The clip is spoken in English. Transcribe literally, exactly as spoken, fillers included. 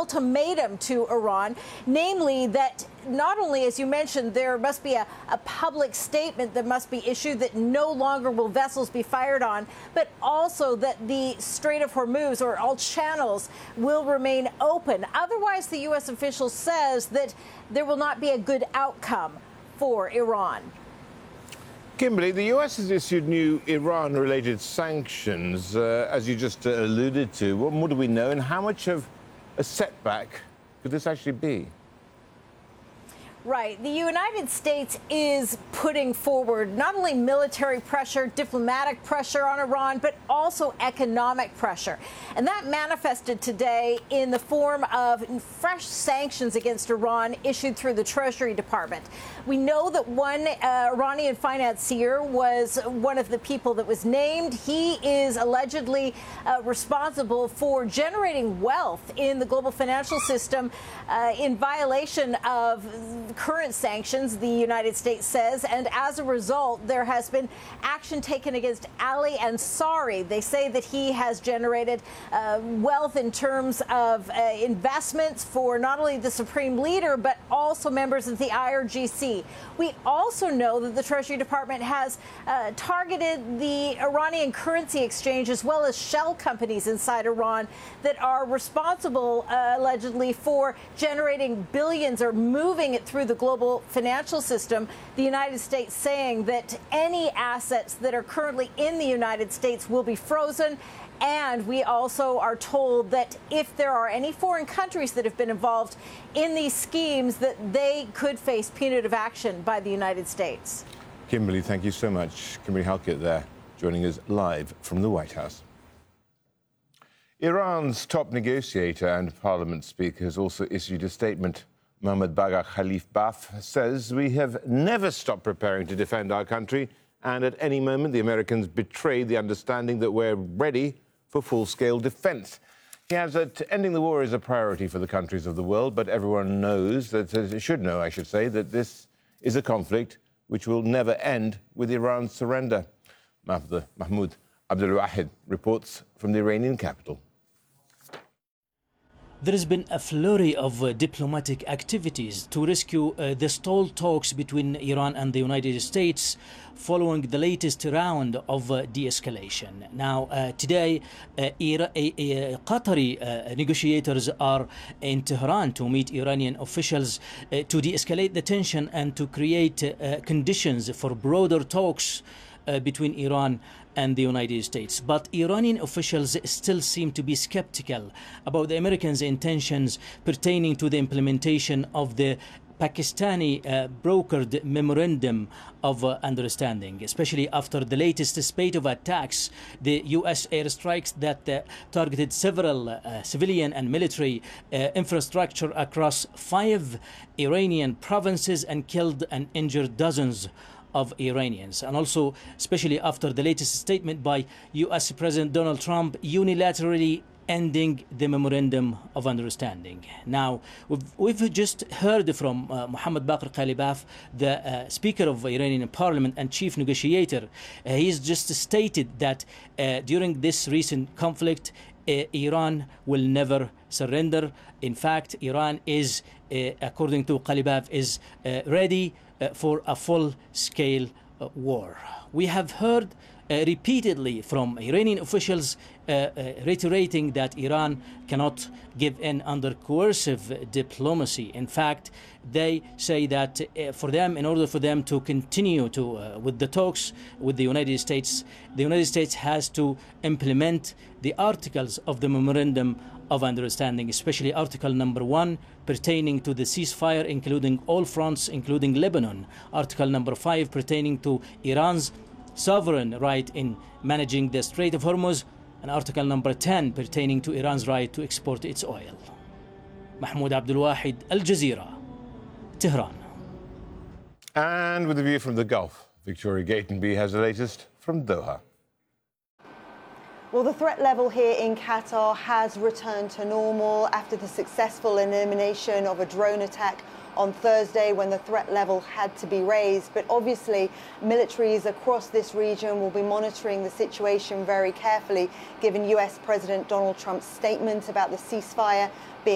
ultimatum to Iran, namely that not only, as you mentioned, there must be a, a public statement that must be issued that no longer will vessels be fired on, but also that the Strait of Hormuz or all channels will remain open. Otherwise, the U S official says that there will not be a good outcome for Iran. Kimberly, the U S has issued new Iran-related sanctions, uh, as you just uh, alluded to. What more do we know, and how much of a setback could this actually be? Right. The United States is putting forward not only military pressure, diplomatic pressure on Iran, but also economic pressure. And that manifested today in the form of fresh sanctions against Iran issued through the Treasury Department. We know that one uh, Iranian financier was one of the people that was named. He is allegedly uh, responsible for generating wealth in the global financial system uh, in violation of current sanctions, the United States says, and as a result, there has been action taken against Ali Ansari. They say that he has generated uh, wealth in terms of uh, investments for not only the supreme leader, but also members of the I R G C. We also know that the Treasury Department has uh, targeted the Iranian currency exchange as well as shell companies inside Iran that are responsible, uh, allegedly, for generating billions or moving it through the global financial system. The United States saying that any assets that are currently in the United States will be frozen. And we also are told that if there are any foreign countries that have been involved in these schemes, that they could face punitive action by the United States. Kimberly, thank you so much. Kimberly Halkett there, joining us live from the White House. Iran's top negotiator and parliament speaker has also issued a statement. Mohammad Bagher Khalif Baf says we have never stopped preparing to defend our country, and at any moment the Americans betray the understanding that we're ready for full-scale defense. He adds that ending the war is a priority for the countries of the world, but everyone knows, that should know, I should say, that this is a conflict which will never end with Iran's surrender. Mahmoud Abdul-Wahid reports from the Iranian capital. There has been a flurry of uh, diplomatic activities to rescue uh, the stalled talks between Iran and the United States following the latest round of uh, de-escalation. Now, uh, today, uh, Ira- uh, uh, Qatari uh, negotiators are in Tehran to meet Iranian officials uh, to de-escalate the tension and to create uh, conditions for broader talks uh, between Iran and the United States. But Iranian officials still seem to be skeptical about the Americans' intentions pertaining to the implementation of the Pakistani uh, brokered memorandum of uh, understanding, especially after the latest spate of attacks, the U S airstrikes that uh, targeted several uh, civilian and military uh, infrastructure across five Iranian provinces and killed and injured dozens of Iranians, and also especially after the latest statement by U S President Donald Trump unilaterally ending the memorandum of understanding. Now, we've, we've just heard from uh, Mohammad Bagher Khalif Baf, the uh, Speaker of Iranian Parliament and Chief Negotiator. Uh, he's just stated that uh, during this recent conflict, uh, Iran will never surrender. In fact, Iran is, uh, according to Khalif Baf, is uh, ready Uh, for a full-scale uh, war. We have heard uh, repeatedly from Iranian officials uh, uh, reiterating that Iran cannot give in under coercive diplomacy. In fact, they say that uh, for them, in order for them to continue to uh, with the talks with the United States, the United States has to implement the articles of the memorandum of understanding, especially Article number one pertaining to the ceasefire, including all fronts, including Lebanon. Article number five pertaining to Iran's sovereign right in managing the Strait of Hormuz, and Article number ten pertaining to Iran's right to export its oil. Mahmoud Abdul-Wahid, Al Jazeera, Tehran. And with a view from the Gulf, Victoria Gatenby has the latest from Doha. Well, the threat level here in Qatar has returned to normal after the successful elimination of a drone attack on Thursday when the threat level had to be raised. But obviously, militaries across this region will be monitoring the situation very carefully, given U S President Donald Trump's statement about the ceasefire